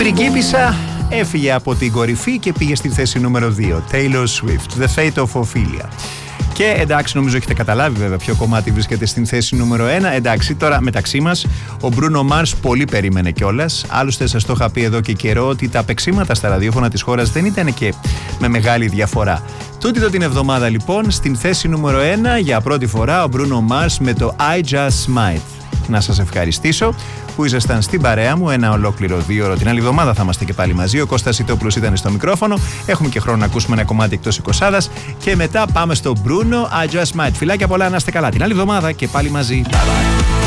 πριγκίπισσα έφυγε από την κορυφή και πήγε στη θέση νούμερο 2. Taylor Swift, The Fate of Ophelia. Και εντάξει, νομίζω έχετε καταλάβει βέβαια ποιο κομμάτι βρίσκεται στην θέση νούμερο 1. Εντάξει, τώρα μεταξύ μας, ο Bruno Mars πολύ περίμενε κιόλας. Άλλωστε, σας το είχα πει εδώ και καιρό ότι τα παίξίματα στα ραδιόφωνα της χώρας δεν ήταν και με μεγάλη διαφορά. Τούτη την εβδομάδα λοιπόν, στην θέση νούμερο 1 για πρώτη φορά ο Bruno Mars με το I Just Might. Να σας ευχαριστήσω που ήσασταν στην παρέα μου ένα ολόκληρο 2ωρο. Την άλλη εβδομάδα θα είμαστε και πάλι μαζί. Ο Κώστας Ιτόπουλος ήταν στο μικρόφωνο. Έχουμε και χρόνο να ακούσουμε ένα κομμάτι εκτός 20 και μετά πάμε στο Bruno I Just Might. Φιλάκια πολλά, να είστε καλά. Την άλλη εβδομάδα και πάλι μαζί. Bye bye.